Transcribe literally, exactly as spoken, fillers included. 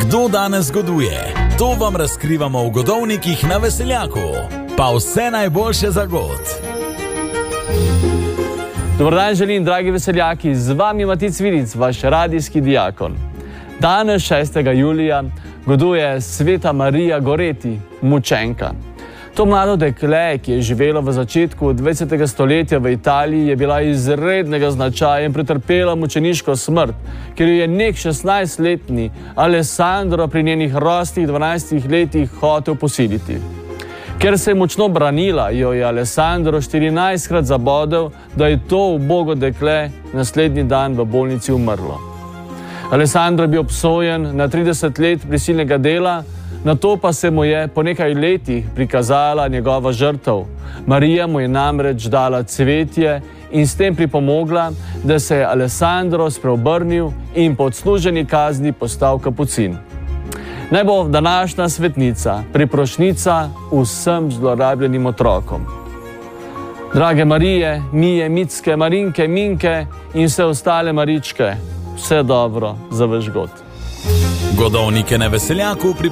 Kdo danes zgoduje? To vam razkrivamo v Godovnikih na Veseljaku. Pa vse najboljše za god. Dobar dan želim, dragi veseljaki, z vami Matic Vilic, vaš radijski diakon. Danes, šestega julija, goduje sveta Marija Goreti, mučenka. To mlado dekle, ki je živelo v začetku dvajsetega stoletja v Italiji, je bila izrednega značaja in pretrpela mučeniško smrt, ker jo je nek šestnajstletni Alessandro pri njenih rosnih dvanajstih letih hotel posiliti. Ker se je močno branila, jo je Alessandro štirinajstkrat zabodel, da je to ubogo dekle naslednji dan v bolnici umrlo. Alessandro je bil obsojen na trideset let prisilnega dela, nato pa se mu je po nekaj letih prikazala njegova žrtev. Marija mu je namreč dala cvetje in s tem pripomogla, da se je Alessandro spreobrnil in po odsluženi kazni postal kapucin. Naj bo današnja svetnica priprošnica vsem zlorabljenim otrokom. Drage Marije, Mije, Micke, Marinke, Minke in vse ostale Maričke, vse dobro za vaš god. Godovnike na Veseljaku